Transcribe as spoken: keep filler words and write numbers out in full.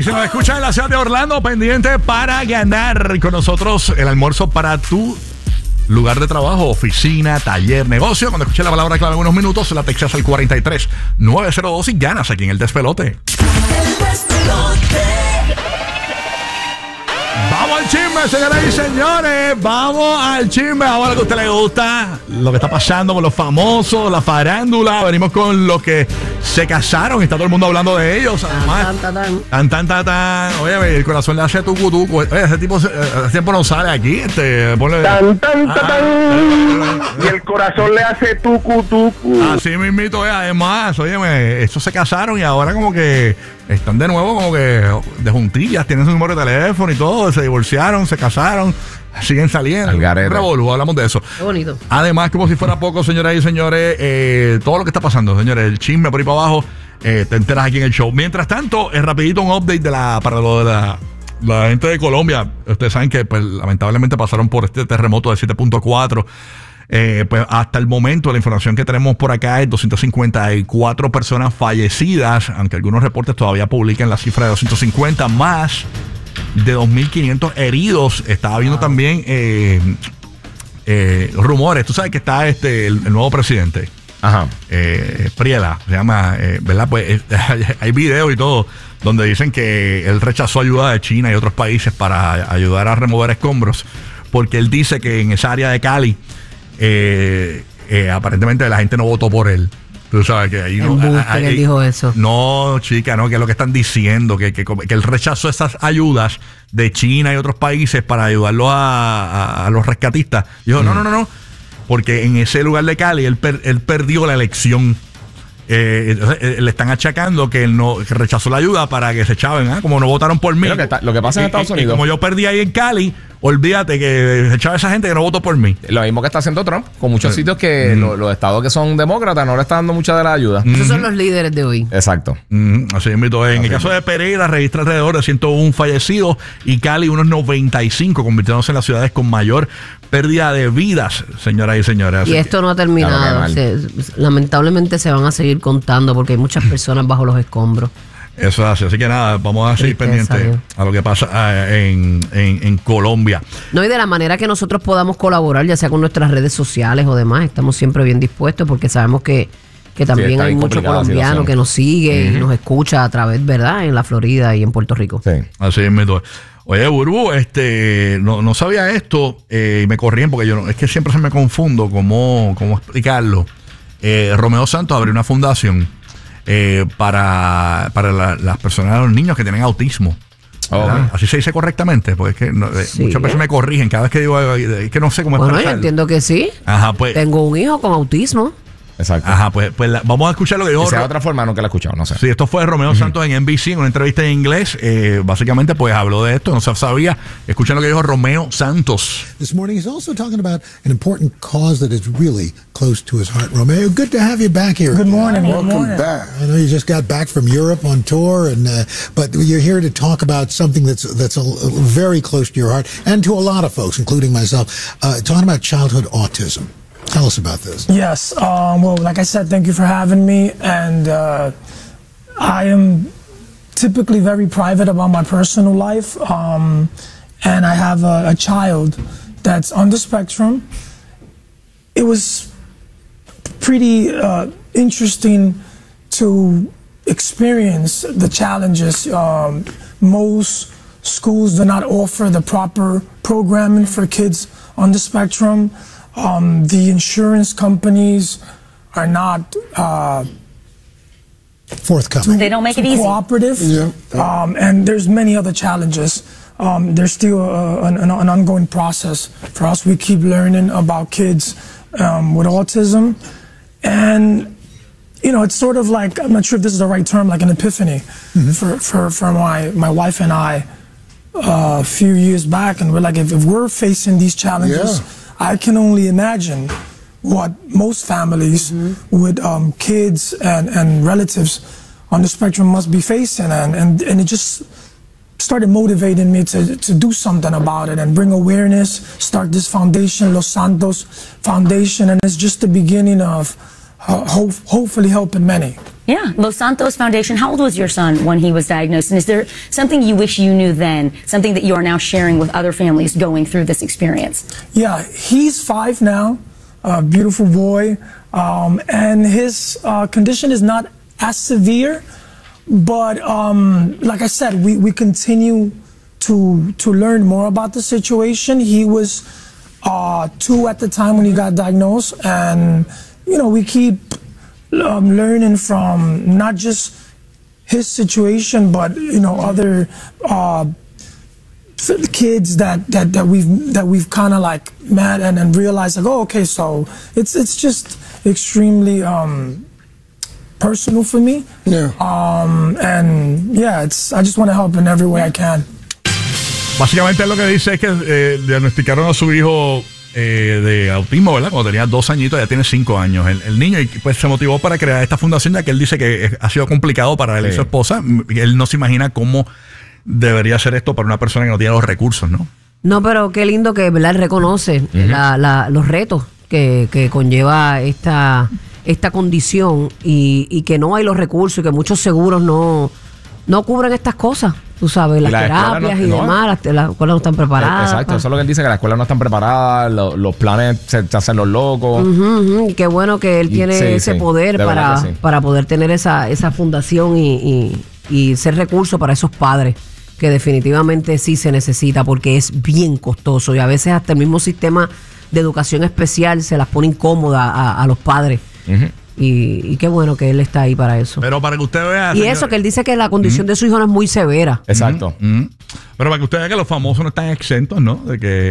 si nos escuchan en la ciudad de Orlando, pendiente para ganar con nosotros el almuerzo para tu lugar de trabajo, oficina, taller, negocio. Cuando escuches la palabra clave en unos minutos, la textas al cuatro tres nueve cero dos y ganas aquí en El Despelote. El Despelote. Vamos al chisme, señoras y señores. Vamos al chisme. Vamos a lo que a usted le gusta. Lo que está pasando con los famosos, la farándula. Venimos con los que se casaron. Está todo el mundo hablando de ellos. Además, Tan, tan, tan. tan, tan, tan, tan. Oye, el corazón le hace tucu, tucu. Oye, ese tipo hace tiempo no sale aquí. Este, ponle... Tan, tan, Ah, tan, tan. Y el corazón le hace tucu, tucu. Así mismito es. Además, óyeme, estos se casaron y ahora como que están de nuevo como que de juntillas, tienen su número de teléfono y todo, se divorciaron, se casaron, siguen saliendo. Al garete. Revolú, hablamos de eso. Qué bonito. Además, como si fuera poco, señoras y señores, eh, todo lo que está pasando, señores, el chisme por ahí para abajo, eh, te enteras aquí en el show. Mientras tanto, es rapidito un update de la para lo de la, la gente de Colombia. Ustedes saben que pues, lamentablemente pasaron por este terremoto de siete punto cuatro. Eh, pues hasta el momento la información que tenemos por acá es doscientas cincuenta y cuatro personas fallecidas, aunque algunos reportes todavía publican la cifra de doscientos cincuenta, más de dos mil quinientos heridos. Estaba viendo wow. también eh, eh, rumores. Tú sabes que está este el, el nuevo presidente. Ajá. Eh, Priela, se llama, eh, ¿verdad? Pues eh, hay videos y todo donde dicen que él rechazó ayuda de China y otros países para ayudar a remover escombros, porque él dice que en esa área de Cali Eh, eh, aparentemente la gente no votó por él. Tú sabes que ahí no. Ahí, que él dijo eso. No, chica, no, que es lo que están diciendo, que, que, que él rechazó esas ayudas de China y otros países para ayudarlos a, a, a los rescatistas. Dijo, mm. no, no, no, no, porque en ese lugar de Cali él, per, él perdió la elección. Eh, entonces, eh, le están achacando que él no que rechazó la ayuda para que se echaban, ¿eh? Como no votaron por mí. Lo que, está, lo que pasa en Estados y, Unidos. Y como yo perdí ahí en Cali, olvídate que se echaba esa gente que no votó por mí. Lo mismo que está haciendo Trump, con muchos Sí. sitios que Mm. lo, los estados que son demócratas no le están dando mucha de la ayuda. Mm. Esos son los líderes de hoy. Exacto. Mm, así es, mito. En Así el caso es. de Pereira registra alrededor de ciento uno fallecidos y Cali unos noventa y cinco, convirtiéndose en las ciudades con mayor pérdida de vidas, señoras y señores. Así Y que- esto no ha terminado. Claro, Se- lamentablemente se van a seguir contando porque hay muchas personas bajo los escombros. Eso es así. Así que nada, vamos a seguir Tristeza, pendientes Dios. a lo que pasa eh, en, en, en Colombia. No, y de la manera que nosotros podamos colaborar, ya sea con nuestras redes sociales o demás, estamos siempre bien dispuestos porque sabemos que, que también está hay bien mucho complicada la colombiano situación. que nos sigue y nos escucha a través, ¿verdad? En la Florida y en Puerto Rico. Sí. Así es, mito. Oye, Burbu, este, no, no sabía esto eh, y me corrían porque yo no, es que siempre se me confundo cómo, cómo explicarlo. Eh, Romeo Santos abrió una fundación eh, para, para la- las personas, los niños que tienen autismo. Oh, ¿Verdad? ok. Así se dice correctamente, porque es que no, eh, Sí. muchas veces me corrigen cada vez que digo, eh, es que no sé cómo Bueno, yo expresarlo. entiendo que sí. Ajá, pues, Tengo un hijo con autismo. Exacto. ajá, pues, pues la- vamos a escuchar lo que dijo. Y sea de Ro- otra forma, nunca la he escuchado, no sé. Sí, esto fue Romeo Santos en N B C en una entrevista en inglés. Eh, básicamente, pues habló de esto, no se sabía. Escuchen lo que dijo Romeo Santos. This morning, he's also talking about an important cause that is really close to his heart. Romeo, good to have you back here. Good morning. Good Welcome morning. back. I know you just got back from Europe on tour, and uh, but you're here to talk about something that's that's a, a very close to your heart and to a lot of folks, including myself. Uh, talking about childhood autism. Tell us about this. Yes. Um, well, like I said, thank you for having me. And uh, I am typically very private about my personal life. Um, and I have a, a child that's on the spectrum. It was pretty uh, interesting to experience the challenges. Um, most schools do not offer the proper programming for kids on the spectrum. Um, the insurance companies are not uh, Forthcoming. They don't make it too easy. cooperative, Yeah. um, and there's many other challenges. Um, there's still uh, an, an an ongoing process for us. We keep learning about kids um, with autism, and you know, it's sort of like, I'm not sure if this is the right term, like an epiphany for, for, for my, my wife and I uh, a few years back, and we're like, if, if we're facing these challenges, Yeah. I can only imagine what most families with um, kids and, and relatives on the spectrum must be facing, and, and, and it just started motivating me to, to do something about it and bring awareness, start this foundation, Los Santos Foundation, and it's just the beginning of ho- ho- hopefully helping many. Yeah, Los Santos Foundation. How old was your son when he was diagnosed? And is there something you wish you knew then, something that you are now sharing with other families going through this experience? Yeah, he's five now, a beautiful boy, um, and his uh, condition is not as severe, but um, like I said, we, we continue to to learn more about the situation. He was uh, two at the time when he got diagnosed, and you know we keep um, learning from not just his situation, but you know other uh, f- kids that, that, that we've that we've kind of like met and, and realized like, oh, okay, so it's it's just extremely um, personal for me. Yeah. Um, and yeah, it's I just want to help in every way I can. Básicamente lo que dice es que eh, diagnosticaron a su hijo eh, de autismo, ¿verdad? Cuando tenía dos añitos, ya tiene cinco años el, el niño, y pues se motivó para crear esta fundación, ya que él dice que eh, ha sido complicado para él Sí. y su esposa. Él no se imagina cómo debería ser esto para una persona que no tiene los recursos, ¿no? No, pero qué lindo que, ¿verdad?, él reconoce la- la- los retos que, que conlleva esta, esta condición y, y que no hay los recursos y que muchos seguros no, no cubren estas cosas. Tú sabes, las la escuela terapias no- y no. demás, las, las escuelas no están preparadas. Exacto, pa- eso es lo que él dice, que las escuelas no están preparadas, lo- los planes se, se hacen los locos. Ujú, ujú, y qué bueno que él Y- tiene sí, ese sí, poder de verdad para, que sí. para poder tener esa, esa fundación y, y, y ser recurso para esos padres, que definitivamente sí se necesita porque es bien costoso y a veces hasta el mismo sistema de educación especial se las pone incómoda a, a los padres. Ujú. Y, y qué bueno que él está ahí para eso. Pero para que usted vea... Y señor- eso, que él dice que la condición de su hijo no es muy severa. Exacto. Mm. Pero para que usted vea que los famosos no están exentos, ¿no? De que